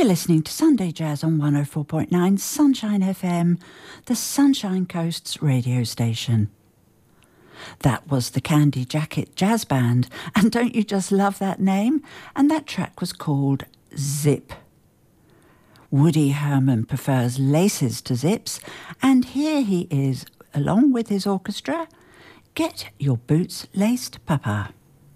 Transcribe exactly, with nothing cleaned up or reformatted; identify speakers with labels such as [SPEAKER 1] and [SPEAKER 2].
[SPEAKER 1] You're listening to Sunday Jazz on one oh four point nine Sunshine F M, the Sunshine Coast's radio station. That was the Candy Jacket Jazz Band, and don't you just love that name? And that track was called Zip. Woody Herman prefers laces to zips, and here he is, along with his orchestra. Get your boots laced, Papa.